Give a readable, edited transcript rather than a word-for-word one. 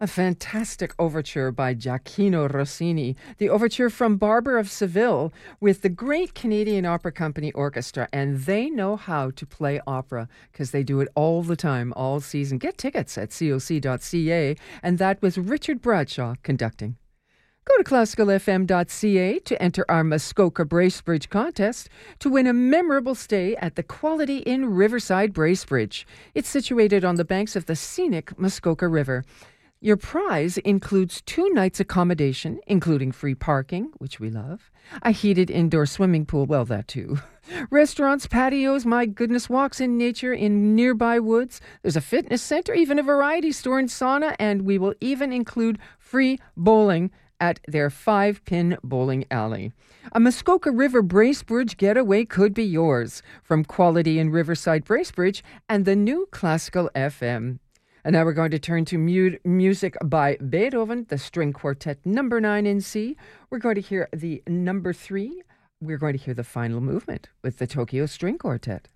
A fantastic overture by Gioacchino Rossini, the overture from Barber of Seville with the Great Canadian Opera Company Orchestra. And they know how to play opera because they do it all the time, all season. Get tickets at coc.ca. And that was Richard Bradshaw conducting. Go to classicalfm.ca to enter our Muskoka Bracebridge contest to win a memorable stay at the Quality Inn Riverside Bracebridge. It's situated on the banks of the scenic Muskoka River. Your prize includes 2 nights accommodation, including free parking, which we love, a heated indoor swimming pool, well, that too, restaurants, patios, my goodness, walks in nature in nearby woods. There's a fitness center, even a variety store and sauna, and we will even include free bowling at their 5-pin bowling alley. A Muskoka River Bracebridge getaway could be yours from Quality in Riverside Bracebridge and the new Classical FM. And now we're going to turn to music by Beethoven, the String Quartet number 9 in C. We're going to hear the number 3. We're going to hear the final movement with the Tokyo String Quartet.